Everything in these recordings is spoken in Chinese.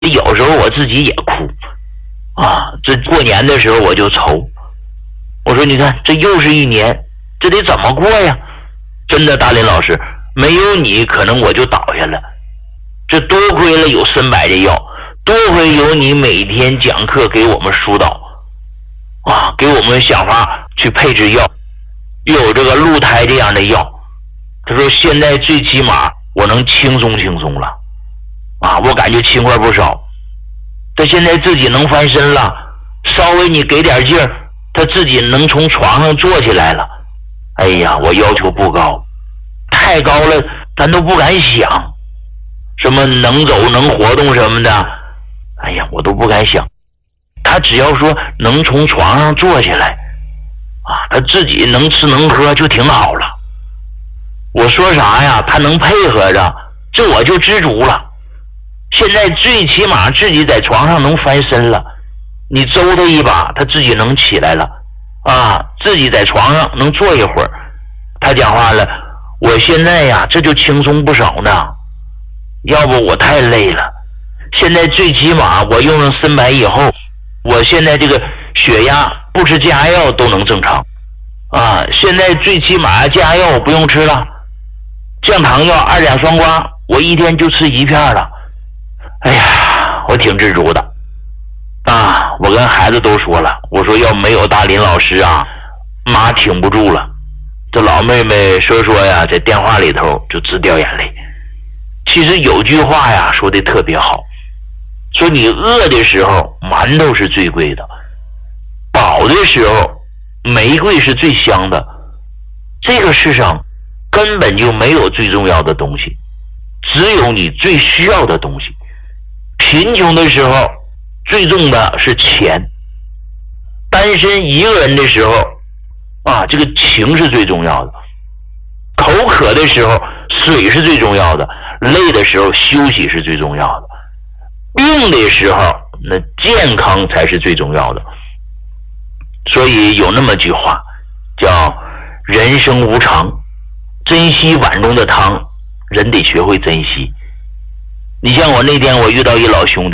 有时候我自己也哭啊。这过年的时候我就愁，我说你看这又是一年，这得怎么过呀？真的，大林老师，没有你可能我就倒下了。这多亏了有参白这药，多亏有你每天讲课给我们疏导啊，给我们想法去配置药，又有这个鹿胎这样的药。他说现在最起码我能轻松了啊，我感觉轻快不少。他现在自己能翻身了，稍微你给点劲儿，他自己能从床上坐起来了。哎呀，我要求不高，太高了咱都不敢想，什么能走能活动什么的，哎呀我都不敢想。他只要说能从床上坐起来啊，他自己能吃能喝就挺好了。我说啥呀，他能配合着，这我就知足了。现在最起码自己在床上能翻身了，你周他一把他自己能起来了啊，自己在床上能坐一会儿。他讲话了，我现在呀这就轻松不少呢，要不我太累了。现在最起码我用上参白以后，我现在这个血压不吃降压药都能正常啊。现在最起码降压药我不用吃了，降糖药2甲双胍我一天就吃1片了。哎呀，我挺知足的啊。我跟孩子都说了，我说要没有大林老师啊，妈挺不住了。这老妹妹说呀，在电话里头就直掉眼泪。其实有句话呀说的特别好，说你饿的时候馒头是最贵的，饱的时候玫瑰是最香的。这个世上根本就没有最重要的东西，只有你最需要的东西。贫穷的时候最重的是钱，单身一个人的时候啊，这个情是最重要的。口渴的时候水是最重要的，累的时候休息是最重要的，病的时候那健康才是最重要的。所以有那么句话叫人生无常，珍惜碗中的汤，人得学会珍惜。你像我那天我遇到一老兄弟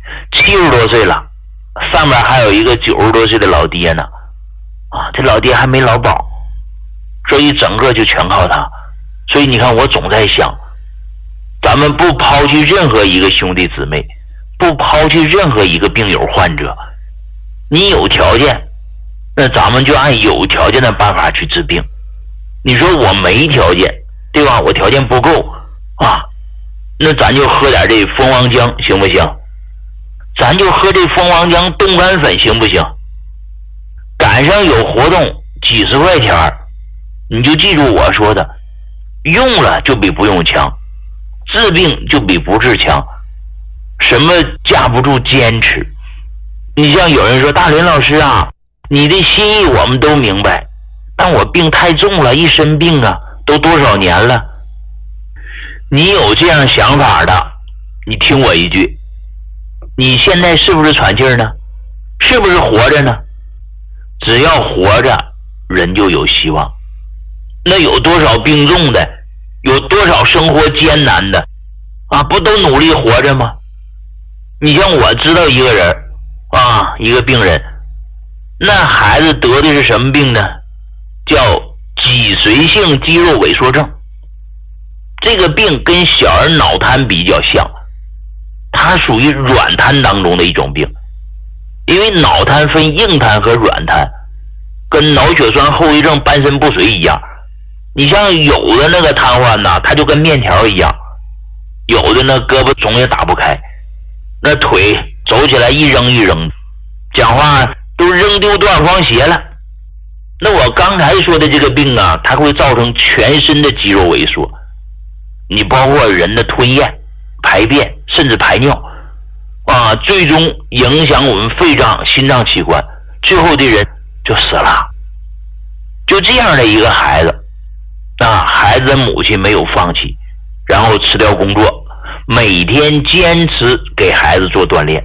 ，70多岁了，上面还有一个90多岁的老爹呢啊，这老爹还没劳保，所以整个就全靠他。所以你看我总在想，咱们不抛弃任何一个兄弟姊妹，不抛弃任何一个病友患者，你有条件那咱们就按有条件的办法去治病。你说我没条件对吧，我条件不够啊，那咱就喝点这蜂王浆行不行？咱就喝这蜂王浆冻干粉行不行？赶上有活动几十块钱，你就记住我说的，用了就比不用强，治病就比不治强。什么架不住坚持？你像有人说大林老师啊，你的心意我们都明白，但我病太重了，一身病啊，都多少年了。你有这样想法的，你听我一句，你现在是不是喘气儿呢？是不是活着呢？只要活着，人就有希望。那有多少病重的，有多少生活艰难的啊，不都努力活着吗？你像我知道一个人啊，一个病人，那孩子得的是什么病呢？叫脊髓性肌肉萎缩症。这个病跟小儿脑瘫比较像，它属于软瘫当中的一种病。因为脑瘫分硬瘫和软瘫，跟脑血栓后遗症半身不遂一样。你像有的那个瘫痪呢，它就跟面条一样，有的那胳膊总也打不开，那腿走起来一扔一扔，讲话都扔丢断双鞋了。那我刚才说的这个病啊，它会造成全身的肌肉萎缩，你包括人的吞咽、排便甚至排尿啊，最终影响我们肺脏、心脏器官，最后的人就死了。就这样的一个孩子啊，孩子的母亲没有放弃，然后辞掉工作，每天坚持给孩子做锻炼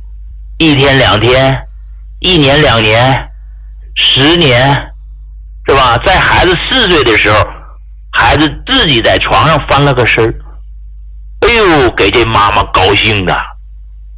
，1天2天，1年2年，10年，是吧？在孩子4岁的时候，孩子自己在床上翻了个身儿，哎呦，给这妈妈高兴的